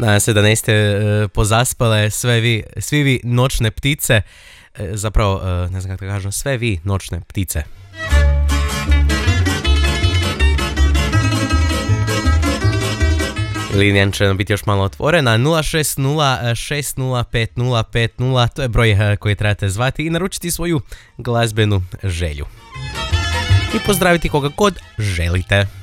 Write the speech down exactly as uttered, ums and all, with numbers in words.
Nadam se da niste uh, pozaspale sve vi, svi vi noćne ptice, uh, zapravo, uh, ne znam kako da kažem, sve vi noćne ptice. Linija će nam biti još malo otvorena, nula šest nula šest nula pet nula pet nula, to je broj koji trebate zvati i naručiti svoju glazbenu želju. I pozdraviti koga god želite.